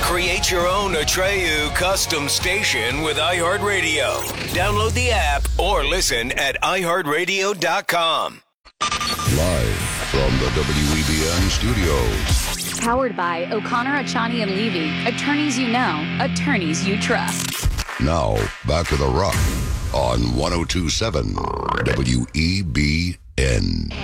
Create your own Atreyu custom station with iHeartRadio. Download the app or listen at iHeartRadio.com. Live from the WEBN studios. Powered by O'Connor, Achani, and Levy. Attorneys you know, attorneys you trust. Now, back to The Rock on 102.7 WEBN.